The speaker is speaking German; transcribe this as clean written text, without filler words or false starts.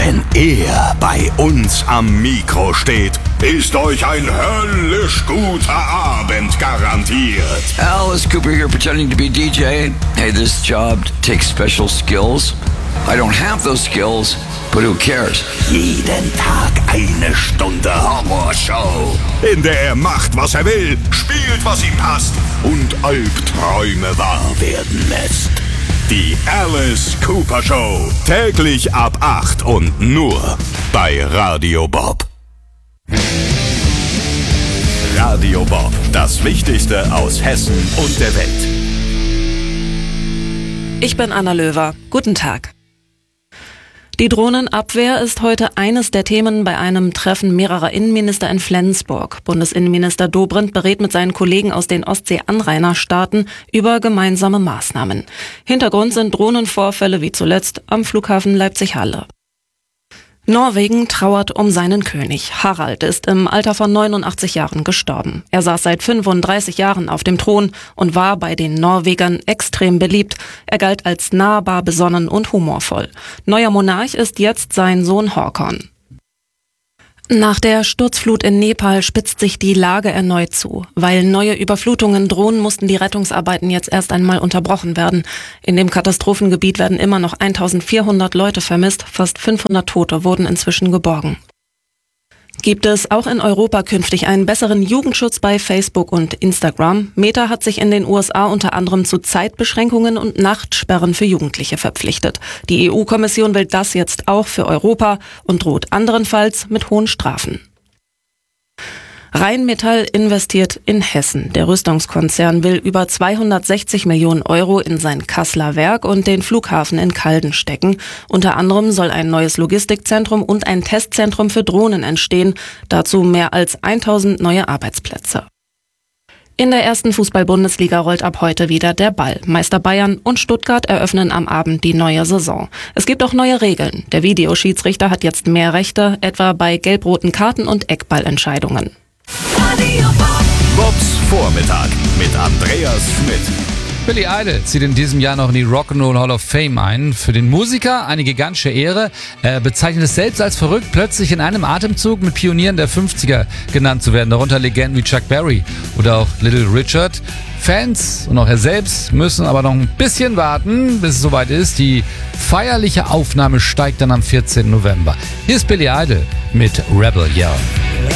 Wenn er bei uns am Mikro steht, ist euch ein höllisch guter Abend garantiert. Alice Cooper here pretending to be DJ. Hey, this job takes special skills. I don't have those skills, but who cares? Jeden Tag eine Stunde Horrorshow, in der er macht, was er will, spielt, was ihm passt und Albträume wahr werden lässt. Die Alice Cooper Show. Täglich ab 8 und nur bei Radio Bob. Radio Bob. Das Wichtigste aus Hessen und der Welt. Ich bin Anna Löwer. Guten Tag. Die Drohnenabwehr ist heute eines der Themen bei einem Treffen mehrerer Innenminister in Flensburg. Bundesinnenminister Dobrindt berät mit seinen Kollegen aus den Ostsee-Anrainerstaaten über gemeinsame Maßnahmen. Hintergrund sind Drohnenvorfälle wie zuletzt am Flughafen Leipzig-Halle. Norwegen trauert um seinen König. Harald ist im Alter von 89 Jahren gestorben. Er saß seit 35 Jahren auf dem Thron und war bei den Norwegern extrem beliebt. Er galt als nahbar, besonnen und humorvoll. Neuer Monarch ist jetzt sein Sohn Håkon. Nach der Sturzflut in Nepal spitzt sich die Lage erneut zu. Weil neue Überflutungen drohen, mussten die Rettungsarbeiten jetzt erst einmal unterbrochen werden. In dem Katastrophengebiet werden immer noch 1400 Leute vermisst, fast 500 Tote wurden inzwischen geborgen. Gibt es auch in Europa künftig einen besseren Jugendschutz bei Facebook und Instagram? Meta hat sich in den USA unter anderem zu Zeitbeschränkungen und Nachtsperren für Jugendliche verpflichtet. Die EU-Kommission will das jetzt auch für Europa und droht anderenfalls mit hohen Strafen. Rheinmetall investiert in Hessen. Der Rüstungskonzern will über 260 Millionen Euro in sein Kasseler Werk und den Flughafen in Calden stecken. Unter anderem soll ein neues Logistikzentrum und ein Testzentrum für Drohnen entstehen. Dazu mehr als 1000 neue Arbeitsplätze. In der ersten Fußball-Bundesliga rollt ab heute wieder der Ball. Meister Bayern und Stuttgart eröffnen am Abend die neue Saison. Es gibt auch neue Regeln. Der Videoschiedsrichter hat jetzt mehr Rechte, etwa bei gelb-roten Karten und Eckballentscheidungen. Bobs Vormittag mit Andreas Schmidt. Billy Idol zieht in diesem Jahr noch in die Rock'n'Roll Hall of Fame ein. Für den Musiker eine gigantische Ehre. Er bezeichnet es selbst als verrückt, plötzlich in einem Atemzug mit Pionieren der 50er genannt zu werden. Darunter Legenden wie Chuck Berry oder auch Little Richard. Fans und auch er selbst müssen aber noch ein bisschen warten, bis es soweit ist. Die feierliche Aufnahme steigt dann am 14. November. Hier ist Billy Idol mit Rebel Yell.